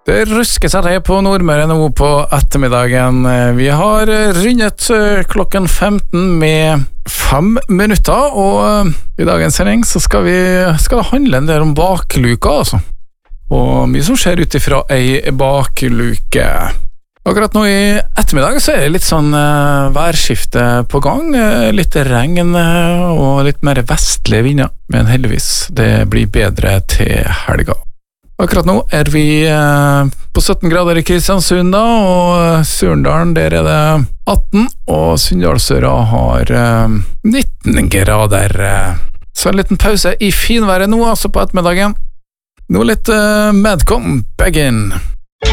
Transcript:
Det rusker seg til på Nordmøre nå på ettermiddagen. Vi har rundet klokken 15 med 5 minutter, og i dagens sending så skal det handle en del om bakluka, altså. Og mye som skjer ut ifra ei bakluke. Akkurat nå i ettermiddag så er det litt sånn værskifte på gang, litt regn og litt mer vestlige vinder, men heldigvis det blir bedre til helga. Akkurat nå er vi på 17 grader i Kristiansund da, og Surndalen der er det 18, og Sunndalsøra har 19 grader. Så en liten pause i finværet nå, altså på ettermiddagen. Nå litt Madcon Begin.